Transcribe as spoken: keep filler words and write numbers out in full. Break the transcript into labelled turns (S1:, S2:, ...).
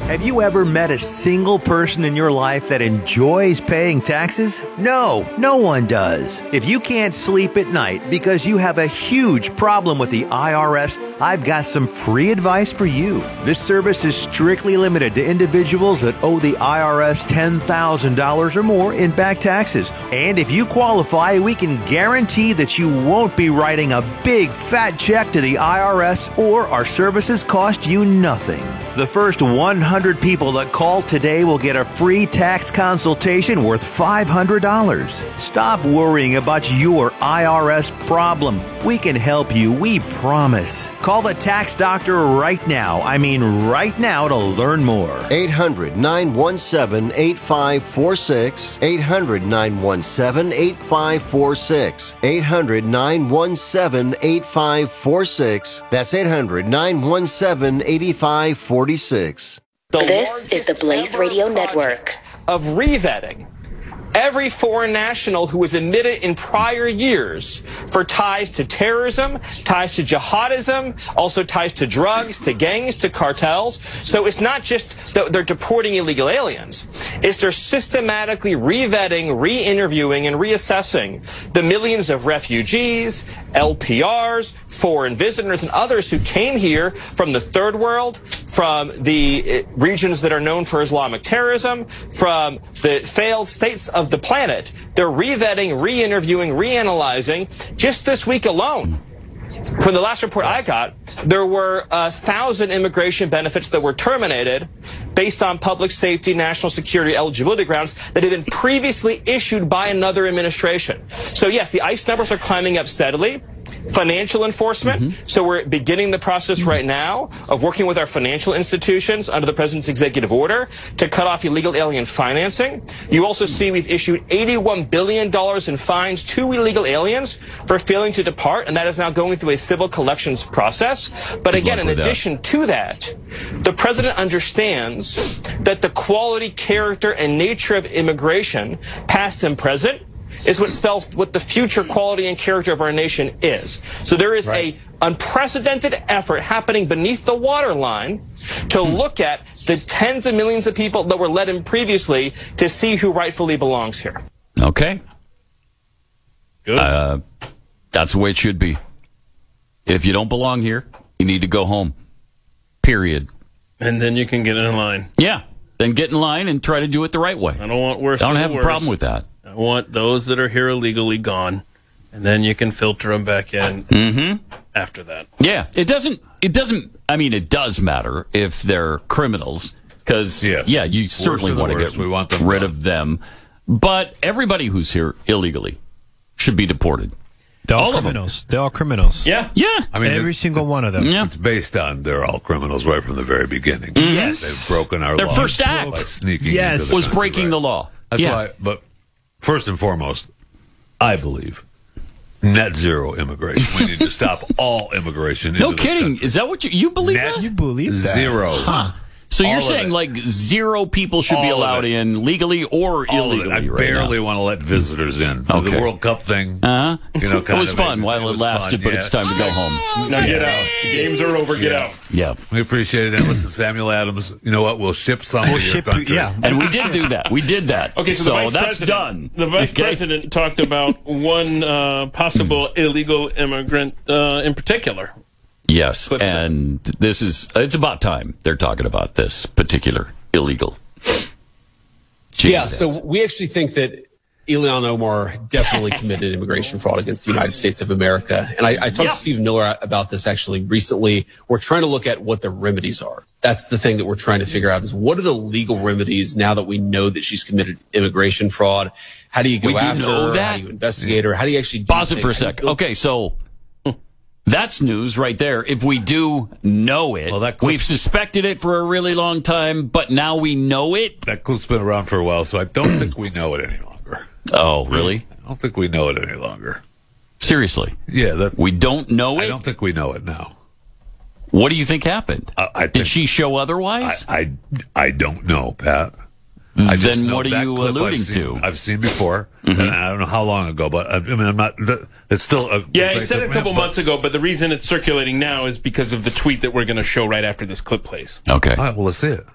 S1: Have you ever met a single person in your life that enjoys paying taxes? No, no one does. If you can't sleep at night because you have a huge problem with the I R S, I've got some free advice for you. This service is strictly limited to individuals that owe the I R S ten thousand dollars or more in back taxes. And if you qualify, we can guarantee that you won't be writing a big fat check to the I R S, or our services cost you nothing. The first one hundred people that call today will get a free tax consultation worth five hundred dollars. Stop worrying about your I R S problem. We can help you, we promise. Call the tax doctor right now. I mean right now to learn more.
S2: eight hundred, nine one seven, eight five four six. eight hundred, nine one seven, eight five four six. eight hundred, nine one seven, eight five four six. That's eight hundred, nine one seven, eight five four six.
S3: This is the Blaze Radio Network.
S4: Of revetting every foreign national who was admitted in prior years for ties to terrorism, ties to jihadism, also ties to drugs, to gangs, to cartels. So it's not just that they're deporting illegal aliens. It's they're systematically revetting, re-interviewing, and reassessing the millions of refugees, L P Rs, foreign visitors, and others who came here from the third world, from the regions that are known for Islamic terrorism, from the failed states of the planet. They're revetting, re-interviewing, reanalyzing. Just this week alone, from the last report I got, there were a thousand immigration benefits that were terminated based on public safety, national security eligibility grounds that had been previously issued by another administration. So yes, the ICE numbers are climbing up steadily. Financial enforcement. Mm-hmm. So we're beginning the process right now of working with our financial institutions under the president's executive order to cut off illegal alien financing. You also see we've issued eighty-one billion dollars in fines to illegal aliens for failing to depart, and that is now going through a civil collections process. But
S5: Good
S4: again, in addition
S5: that.
S4: to that, the president understands that the quality, character, and nature of immigration, past and present, is what spells what the future quality and character of our nation is. So there is right. a unprecedented effort happening beneath the waterline to hmm. look at the tens of millions of people that were let in previously to see who rightfully belongs here.
S5: Okay.
S6: Good.
S5: Uh, that's the way it should be. If you don't belong here, you need to go home. Period.
S6: And then you can get in line.
S5: Yeah. Then get in line and try to do it the right way.
S6: I don't want worse.
S5: I don't have
S6: worse.
S5: a problem with that.
S6: I want those that are here illegally gone, and then you can filter them back in
S5: mm-hmm.
S6: after that.
S5: Yeah, it doesn't. It doesn't. I mean, it does matter if they're criminals, because
S7: yes.
S5: yeah, you certainly want to get
S7: we want them
S5: rid
S7: gone.
S5: of them. But everybody who's here illegally should be deported.
S8: They're all,
S5: all
S8: criminals. They're all criminals.
S5: Yeah, yeah.
S7: I mean,
S8: every
S7: it,
S8: single one of them.
S5: Yeah.
S7: It's based on they're all criminals right from the very beginning.
S5: Mm-hmm. Yes,
S7: they've broken our
S5: Their
S7: laws
S5: first act
S7: by sneaking.
S8: Yes,
S7: into the
S5: was
S7: country,
S5: breaking
S7: right?
S5: the law.
S7: That's
S5: yeah.
S7: why. But first and foremost, I believe net zero immigration. We need to stop all immigration.
S5: No
S7: into
S5: kidding.
S7: This
S5: Is that what you you believe?
S7: Net
S5: that?
S8: You believe that?
S7: Zero.
S5: Huh. So you're
S7: All of
S5: saying
S7: it.
S5: like zero people should
S7: All
S5: be
S7: of
S5: allowed
S7: it.
S5: in legally or
S7: All
S5: illegally?
S7: of it. I
S5: right
S7: barely
S5: now.
S7: want to let visitors in.
S5: Okay.
S7: The World Cup thing.
S5: Uh huh.
S7: You know, kind
S5: it was
S7: of
S5: fun
S7: made-
S5: while it,
S7: was
S5: lasted,
S7: fun,
S5: but
S7: yeah.
S5: it's time to go home.
S6: Now get out. The games are over. Get
S7: Yeah.
S6: out.
S5: Yeah.
S7: We appreciate it. And listen, Samuel Adams, you know what? We'll ship some
S8: We'll
S7: to your
S8: ship-
S7: country.
S8: yeah.
S5: And we did do that. We did that.
S6: Okay, so, the vice
S5: that's
S6: president,
S5: done.
S6: The vice
S5: Okay.
S6: president talked about one uh, possible illegal immigrant uh, in particular.
S5: Yes,
S6: But-
S5: and this is, it's about time they're talking about this particular illegal. Jeez,
S9: Yeah, so we actually think that Ilhan Omar definitely committed immigration fraud against the United States of America. And I, I talked
S5: Yeah.
S9: to Stephen Miller about this actually recently. We're trying to look at what the remedies are. That's the thing that we're trying to figure out is what are the legal remedies now that we know that she's committed immigration fraud? How do you go
S5: We do
S9: after
S5: know
S9: her?
S5: that?
S9: How do you investigate her? How do you actually do
S5: Pause it
S9: things?
S5: for a
S9: How do you
S5: sec.
S9: build-
S5: Okay, so that's news right there. If we do know it,
S7: Well, that clip-
S5: we've suspected it for a really long time, but now we know it.
S7: That clip's been around for a while, so I don't think we know it any longer.
S5: Oh, really?
S7: I don't think we know it any longer.
S5: Seriously?
S7: Yeah, that,
S5: We don't know it?
S7: I don't think we know it now.
S5: What do you think happened?
S7: I, I
S5: Did
S7: think,
S5: she show
S7: I,
S5: otherwise?
S7: I, I don't know, Pat. I just
S5: Then
S7: know
S5: what are
S7: that
S5: you
S7: clip
S5: alluding
S7: I've seen,
S5: to?
S7: I've seen before, and I don't know how long ago, but I, I mean, I'm not. It's still a
S6: Yeah, he
S7: great
S6: said it a
S7: clip,
S6: couple
S7: but-
S6: months ago, but the reason it's circulating now is because of the tweet that we're going to show right after this clip plays.
S5: Okay.
S7: All right, well, let's see it.